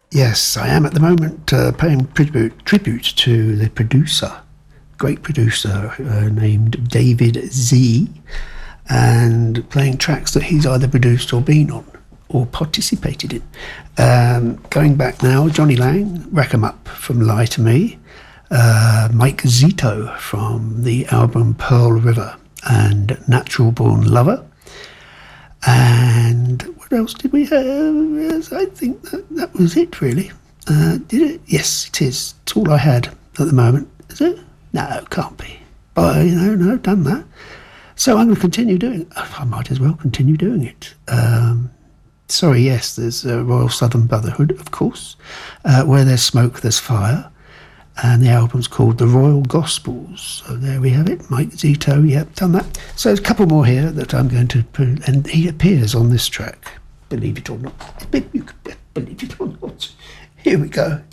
Yes, I am at the moment paying tribute to the producer, great producer named David Z, and playing tracks that he's either produced or been on or participated in. Going back now, Johnny Lang, Rack 'Em Up from Lie to Me, Mike Zito from the album Pearl River, and Natural Born Lover. And what else did we have? Yes, I think that was it, really. Did it? Yes, it is. It's all I had at the moment. Is it? No, it can't be. But, no, I've done that. So I'm going to continue doing it. I might as well continue doing it. Sorry, yes, there's Royal Southern Brotherhood, of course. Where there's smoke, there's fire. And the album's called The Royal Gospels. So there we have it. Mike Zito, yep, done that. So there's a couple more here that I'm going to put, and he appears on this track. Believe it or not. You can believe it or not. Here we go.